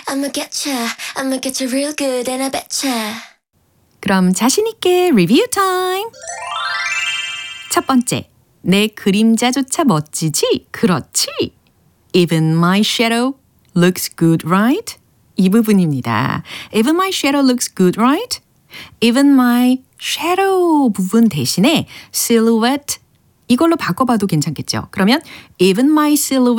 I'ma get you real good and I betcha. 그럼 자신 있게 리뷰 타임. 첫 번째, 내 그림자조차 멋지지? 그렇지? Even my shadow looks good, right? 이 부분입니다. Even my shadow looks good, right? Even my shadow 부분 대신에 silhouette 이걸로 바꿔봐도 괜찮겠죠. 그러면 even my silhouette